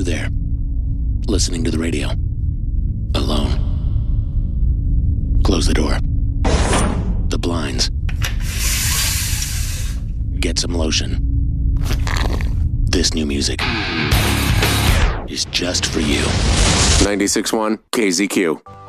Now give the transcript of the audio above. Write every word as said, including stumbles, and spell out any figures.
you there, listening to the radio, alone. Close the door. The blinds. Get some lotion. This new music is just for you. ninety-six point one K Z Q.